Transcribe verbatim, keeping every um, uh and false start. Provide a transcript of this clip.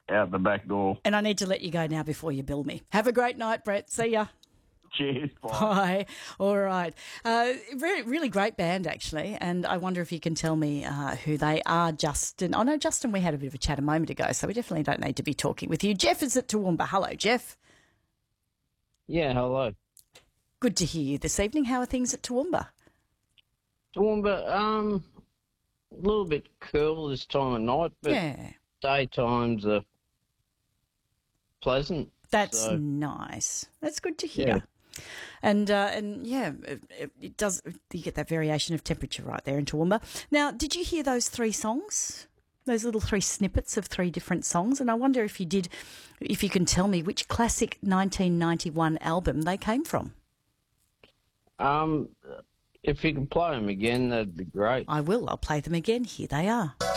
out the back door. And I need to let you go now before you bill me. Have a great night, Brett. See ya. Cheers. Bye. Bye. All right. Uh, really, really great band, actually. And I wonder if you can tell me uh, who they are, Justin. Oh, no, Justin, we had a bit of a chat a moment ago, so we definitely don't need to be talking with you. Jeff is at Toowoomba. Hello, Jeff. Yeah, hello. Good to hear you this evening. How are things at Toowoomba? Toowoomba, um, a little bit cool this time of night, but Yeah. daytimes are pleasant. That's so. nice. That's good to hear. Yeah. And, uh, and yeah, it, it does, you get that variation of temperature right there in Toowoomba. Now, did you hear those three songs? Those little three snippets of three different songs? And I wonder if you did, if you can tell me which classic nineteen ninety-one album they came from. Um, if you can play them again, that'd be great. I will. I'll play them again. Here they are.